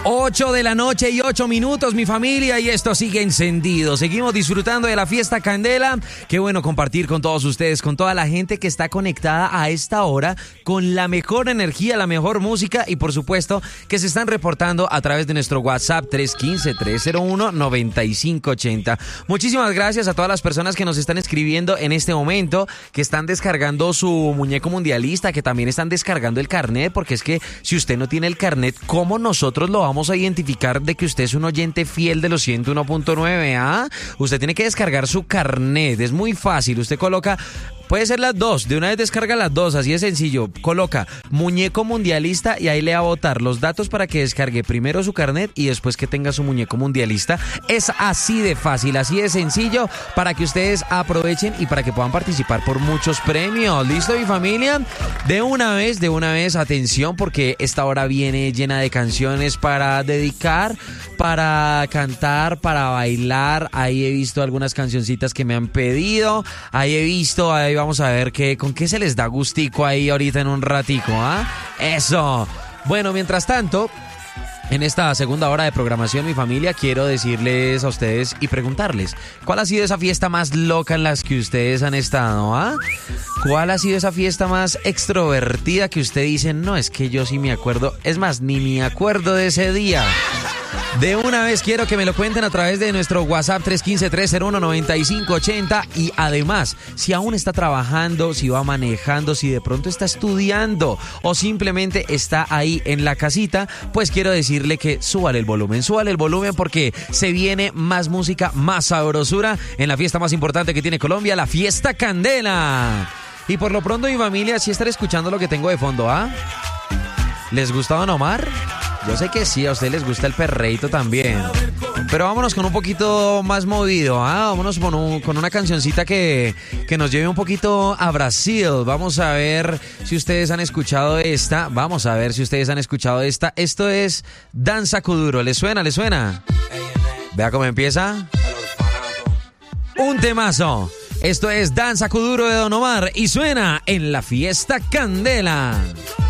8 de la noche y 8 minutos, mi familia, y esto sigue encendido. Seguimos disfrutando de la fiesta Candela. Qué bueno compartir con todos ustedes, con toda la gente que está conectada a esta hora, con la mejor energía, la mejor música y por supuesto que se están reportando a través de nuestro WhatsApp 315-301-9580. Muchísimas gracias a todas las personas que nos están escribiendo en este momento, que están descargando su muñeco mundialista, que también están descargando el carnet, porque es que si usted no tiene el carnet, ¿cómo nosotros lo vamos a identificar de que usted es un oyente fiel de los 101.9? ¿Ah? Usted tiene que descargar su carnet, es muy fácil, usted coloca... Puede ser las dos, de una vez descarga las dos, así de sencillo. Coloca muñeco mundialista y ahí le va a botar los datos para que descargue primero su carnet y después que tenga su muñeco mundialista. Es así de fácil, así de sencillo para que ustedes aprovechen y para que puedan participar por muchos premios. ¿Listo, mi familia? De una vez, atención, porque esta hora viene llena de canciones para dedicar, para cantar, para bailar. Ahí he visto algunas cancioncitas que me han pedido, ahí vamos a ver con qué se les da gustico ahí ahorita en un ratico, ¿ah? Eso. Bueno, mientras tanto, en esta segunda hora de programación, mi familia, quiero decirles a ustedes y preguntarles, ¿cuál ha sido esa fiesta más loca en las que ustedes han estado, ah? ¿Cuál ha sido esa fiesta más extrovertida que usted dice, no, es que yo sí me acuerdo, es más, ni me acuerdo de ese día? De una vez quiero que me lo cuenten a través de nuestro WhatsApp 315-301-9580 y además, si aún está trabajando, si va manejando, si de pronto está estudiando o simplemente está ahí en la casita, pues quiero decirle que súbale el volumen porque se viene más música, más sabrosura en la fiesta más importante que tiene Colombia, la fiesta Candela. Y por lo pronto, mi familia, sí estaré escuchando lo que tengo de fondo, ¿ah? ¿Les gusta Don Omar? Yo sé que sí, a ustedes les gusta el perreíto también. Pero vámonos con un poquito más movido, ¿ah? Vámonos con una cancioncita que nos lleve un poquito a Brasil. Vamos a ver si ustedes han escuchado esta. Esto es Danza Kuduro. ¿Les suena? Vea cómo empieza. Un temazo. Esto es Danza Kuduro de Don Omar y suena en la fiesta Candela.